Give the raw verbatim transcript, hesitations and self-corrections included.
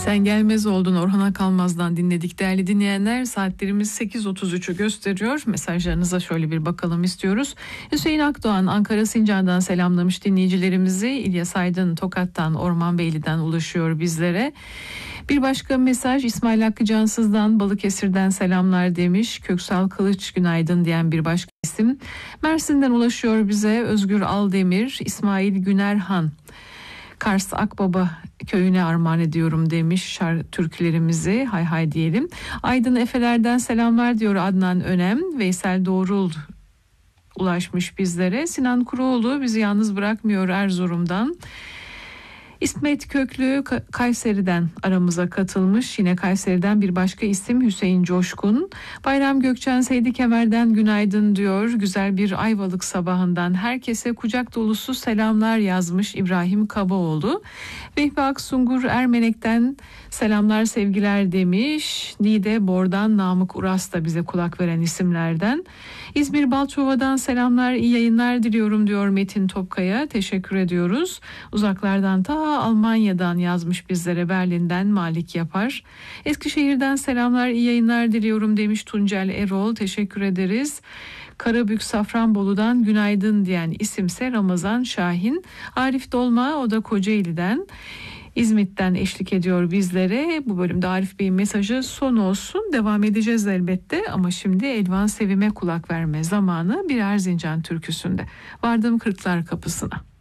Sen gelmez oldun Orhan Akalmaz'dan dinledik değerli dinleyenler. Saatlerimiz sekiz otuz üçü gösteriyor. Mesajlarınıza şöyle bir bakalım istiyoruz. Hüseyin Akdoğan Ankara Sincan'dan selamlamış dinleyicilerimizi. İlyas Aydın Tokat'tan, Ormanbeyli'den ulaşıyor bizlere. Bir başka mesaj İsmail Hakkı Cansız'dan Balıkesir'den selamlar demiş. Köksal Kılıç günaydın diyen bir başka isim. Mersin'den ulaşıyor bize Özgür Aldemir, İsmail Günerhan. Kars Akbaba köyüne armağan ediyorum demiş şarkı türkülerimizi hay hay diyelim. Aydın Efeler'den selamlar diyor Adnan Önem. Veysel Doğrul ulaşmış bizlere. Sinan Kuruoğlu bizi yalnız bırakmıyor Erzurum'dan. İsmet Köklü Kayseri'den aramıza katılmış. Yine Kayseri'den bir başka isim Hüseyin Coşkun. Bayram Gökçen Seydi Kemer'den günaydın diyor. Güzel bir Ayvalık sabahından herkese kucak dolusu selamlar yazmış İbrahim Kabaoğlu. Vehbi Aksungur Ermenek'ten selamlar sevgiler demiş. Nide Bor'dan Namık Uras da bize kulak veren isimlerden. İzmir Balçova'dan selamlar iyi yayınlar diliyorum diyor Metin Topkaya. Teşekkür ediyoruz. Uzaklardan ta Almanya'dan yazmış bizlere Berlin'den Malik Yapar. Eskişehir'den selamlar iyi yayınlar diliyorum demiş Tuncel Erol. Teşekkür ederiz. Karabük Safranbolu'dan günaydın diyen isimse Ramazan Şahin. Arif Dolma o da Kocaeli'den. İzmit'ten eşlik ediyor bizlere. Bu bölümde Arif Bey'in mesajı son olsun. Devam edeceğiz elbette ama şimdi Elvan Sevim'e kulak verme zamanı bir Erzincan türküsünde. Vardım Kırklar Kapısına.